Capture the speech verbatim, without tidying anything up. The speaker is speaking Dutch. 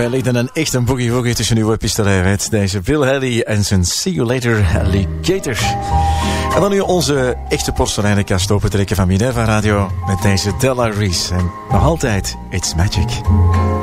ligt er een echt een boogie-woogie tussen uw pistolet met deze Bill Haley en zijn See You Later Alligator. En dan nu onze echte porseleinenkast opentrekken van Minerva Radio met deze Della Reese. En nog altijd, It's Magic.